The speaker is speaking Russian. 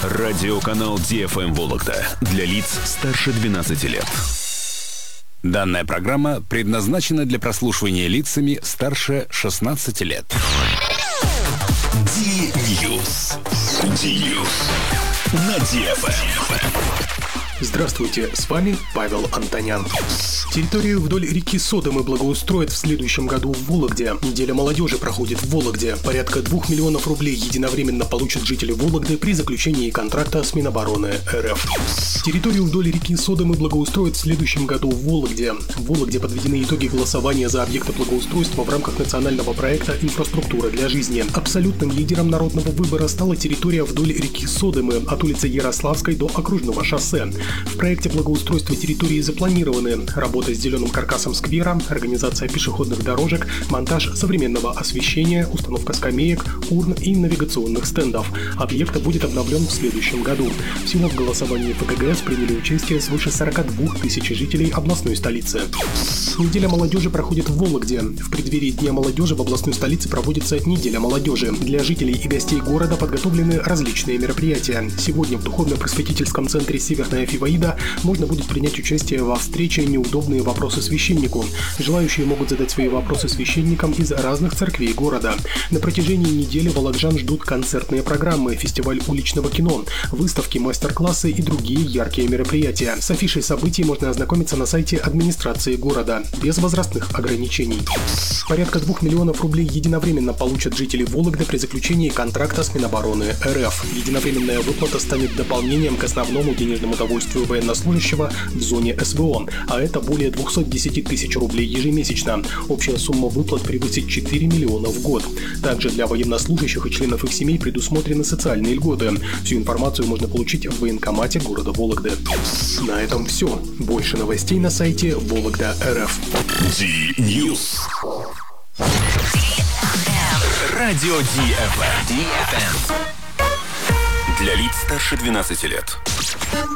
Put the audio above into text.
Радиоканал DFM Вологда для лиц старше 12 лет. Данная программа предназначена для прослушивания лицами старше 16 лет. Ди-Ньюс на DFM. Здравствуйте, с вами Павел Антонян. Территорию вдоль реки Содомы благоустроят в следующем году в Вологде. Неделя молодежи проходит в Вологде. Порядка 2 миллионов рублей единовременно получат жители Вологды при заключении контракта с Минобороны РФ. Территорию вдоль реки Содомы благоустроят в следующем году в Вологде. В Вологде подведены итоги голосования за объекты благоустройства в рамках национального проекта «Инфраструктура для жизни». Абсолютным лидером народного выбора стала территория вдоль реки Содомы от улицы Ярославской до Окружного шоссе. В проекте благоустройства территории запланированы работа с зеленым каркасом сквера, организация пешеходных дорожек, монтаж современного освещения, установка скамеек, урн и навигационных стендов. Объект будет обновлен в следующем году. Всего в голосовании ФГГС приняли участие свыше 42 тысяч жителей областной столицы. Неделя молодежи проходит в Вологде. В преддверии Дня молодежи в областной столице проводится Неделя молодежи. Для жителей и гостей города подготовлены различные мероприятия. Сегодня в духовно-просветительском центре «Северная Фиваида» можно будет принять участие во встрече «Неудобные вопросы священнику». Желающие могут задать свои вопросы священникам из разных церквей города. На протяжении недели волокжан ждут концертные программы, фестиваль уличного кино, выставки, мастер-классы и другие яркие мероприятия. С афишей событий можно ознакомиться на сайте администрации города, без возрастных ограничений. Порядка 2 миллионов рублей единовременно получат жители Вологды при заключении контракта с Минобороны РФ. Единовременная выплата станет дополнением к основному денежному удовольствию военнослужащего в зоне СВО, а это более 210 тысяч рублей ежемесячно. Общая сумма выплат превысит 4 миллиона в год. Также для военнослужащих и членов их семей предусмотрены социальные льготы. Всю информацию можно получить в военкомате города Вологды. На этом все. Больше новостей на сайте Вологда.РФ. Ди-Ньюс. Радио DFM. Для лиц старше 12 лет.